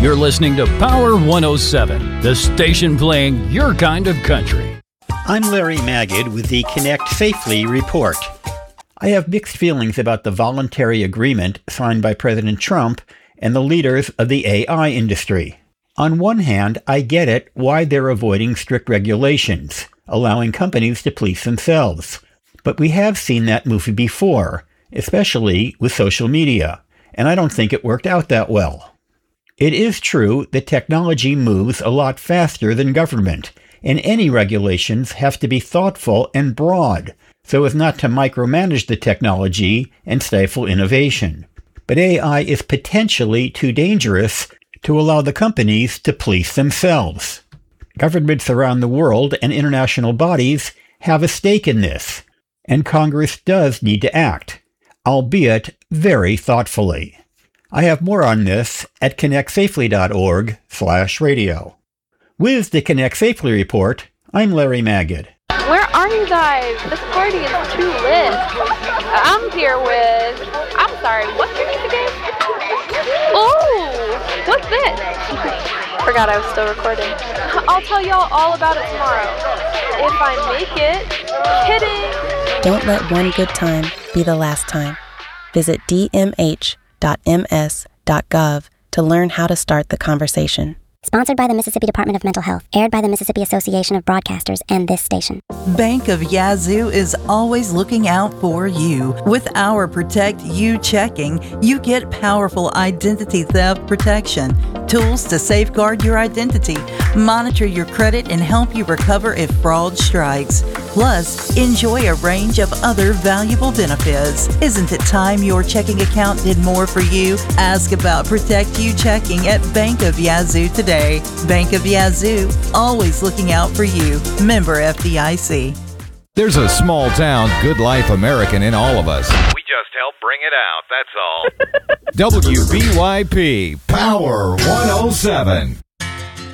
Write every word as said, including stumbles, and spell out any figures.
You're listening to Power one oh seven, the station playing your kind of country. I'm Larry Magid with the Connect Safely report. I have mixed feelings about the voluntary agreement signed by President Trump and the leaders of the A I industry. On one hand, I get it why they're avoiding strict regulations, allowing companies to police themselves. But we have seen that movie before, especially with social media, and I don't think it worked out that well. It is true that technology moves a lot faster than government, and any regulations have to be thoughtful and broad, so as not to micromanage the technology and stifle innovation. But A I is potentially too dangerous to allow the companies to police themselves. Governments around the world and international bodies have a stake in this, and Congress does need to act, albeit very thoughtfully. I have more on this at connect safely dot org slash radio. With the Connect Safely report, I'm Larry Magid. Where are you guys? This party is too lit. I'm here with... I'm sorry, what's your name again? Oh, what's this? Forgot I was still recording. I'll tell y'all all about it tomorrow. If I make it. Kidding. Don't let one good time be the last time. Visit d m h dot m s dot gov to learn how to start the conversation. Sponsored by the Mississippi Department of Mental Health. Aired by the Mississippi Association of Broadcasters and this station. Bank of Yazoo is always looking out for you. With our Protect You checking, you get powerful identity theft protection, tools to safeguard your identity, monitor your credit, and help you recover if fraud strikes. Plus, enjoy a range of other valuable benefits. Isn't it time your checking account did more for you? Ask about Protect You checking at Bank of Yazoo today. Bank of Yazoo, always looking out for you. Member F D I C. There's a small town, good life American in all of us. We just help bring it out, that's all. W B Y P Power one oh seven.